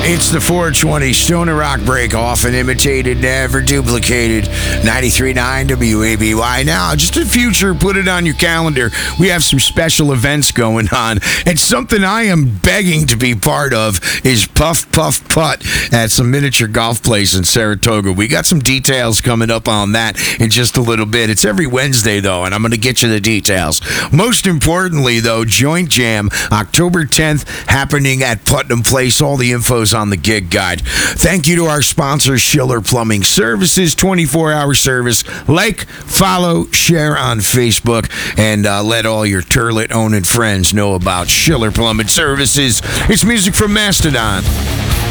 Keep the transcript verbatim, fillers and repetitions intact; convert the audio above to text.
It's the four twenty Stoner Rock Break, often imitated, never duplicated. ninety-three point nine W A B Y. Now, just a future, put it on your calendar. We have some special events going on. And something I am begging to be part of is Puff Puff Putt at some miniature golf place in Saratoga. We got some details coming up on that in just a little bit. It's every Wednesday, though, and I'm going to get you the details. Most importantly, though, Joint Jam, October tenth, happening at Putnam Place. All the info's on the gig guide. Thank you to our sponsor, Schiller Plumbing Services, twenty-four hour service. Like, follow, share on Facebook, and uh, let all your turlet-owning friends know about Schiller Plumbing Services. It's music from Mastodon.